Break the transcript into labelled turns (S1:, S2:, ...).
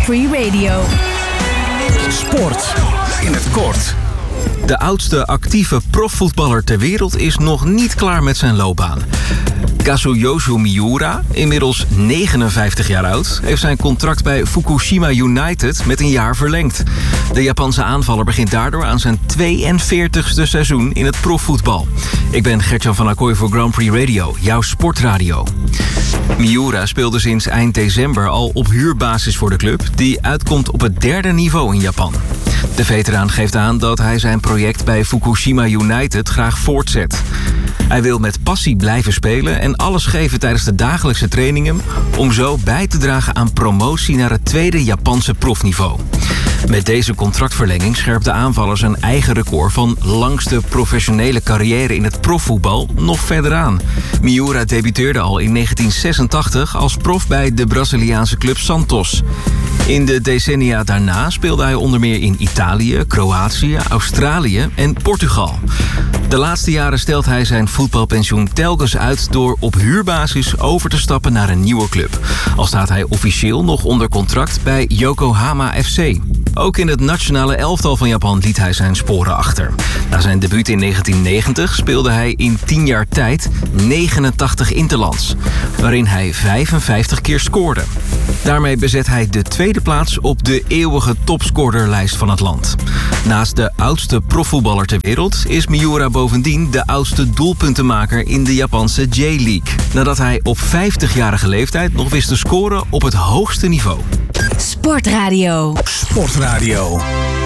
S1: Grand Prix Radio.
S2: Sport in het kort.
S3: De oudste actieve profvoetballer ter wereld is nog niet klaar met zijn loopbaan. Kazuyoshi Miura, inmiddels 59 jaar oud, heeft zijn contract bij Fukushima United met een jaar verlengd. De Japanse aanvaller begint daardoor aan zijn 42e seizoen in het profvoetbal. Ik ben Gertjan van Acquoy voor Grand Prix Radio, jouw sportradio. Miura speelde sinds eind december al op huurbasis voor de club, die uitkomt op het 3e niveau in Japan. De veteraan geeft aan dat hij zijn project bij Fukushima United graag voortzet. Hij wil met passie blijven spelen en alles geven tijdens de dagelijkse trainingen om zo bij te dragen aan promotie naar het 2e Japanse profniveau. Met deze contractverlenging scherpt de aanvaller zijn eigen record van langste professionele carrière in het profvoetbal nog verder aan. Miura debuteerde al in 1986 als prof bij de Braziliaanse club Santos. In de decennia daarna speelde hij onder meer in Italië, Kroatië, Australië en Portugal. De laatste jaren stelt hij zijn voetbalpensioen telkens uit door op huurbasis over te stappen naar een nieuwe club. Al staat hij officieel nog onder contract bij Yokohama FC. Ook in het nationale elftal van Japan liet hij zijn sporen achter. Na zijn debuut in 1990 speelde hij in 10 jaar tijd 89 interlands, waarin hij 55 keer scoorde. Daarmee bezet hij de 2e plaats op de eeuwige topscorerlijst van het land. Naast de oudste profvoetballer ter wereld is Miura bovendien de oudste doelpuntenmaker in de Japanse J-League. Nadat hij op 50-jarige leeftijd nog wist te scoren op het hoogste niveau.
S1: Sportradio.
S2: Sportradio.